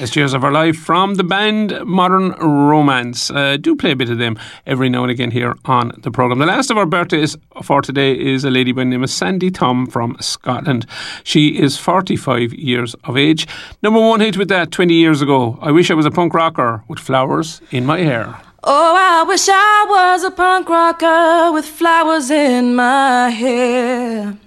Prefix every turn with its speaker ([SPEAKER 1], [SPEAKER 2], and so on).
[SPEAKER 1] Best Years of Our Life from the band Modern Romance. Do play a bit of them every now and again here on the programme. The last of our birthdays for today is a lady by the name of Sandy Thom from Scotland. She is 45 years of age. Number one hit with that 20 years ago. I Wish I Was a Punk Rocker with Flowers in My Hair.
[SPEAKER 2] Oh, I wish I was a punk rocker with flowers in my hair.